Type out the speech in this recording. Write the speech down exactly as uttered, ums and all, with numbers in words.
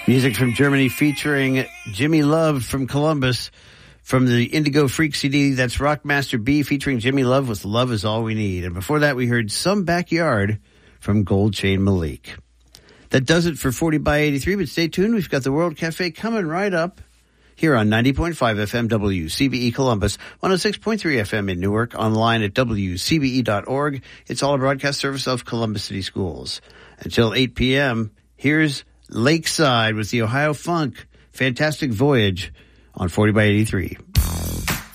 Music from Germany featuring Jimmy Love from Columbus from the Indigo Freak C D. That's Rockmaster B featuring Jimmy Love with Love Is All We Need. And before that, we heard Some Backyard from Gold Chain Malik. That does it for forty by eighty-three, but stay tuned. We've got the World Cafe coming right up here on ninety point five F M W C B E Columbus, one oh six point three F M in Newark, online at W C B E dot org. It's all a broadcast service of Columbus City Schools. Until eight p.m., here's Lakeside with the Ohio Funk. Fantastic Voyage on forty by eighty-three.